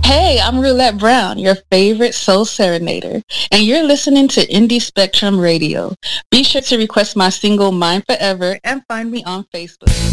Hey, I'm Roulette Brown, your favorite soul serenader, and you're listening to Indie Spectrum Radio. Be sure to request my single Mine Forever and find me on Facebook.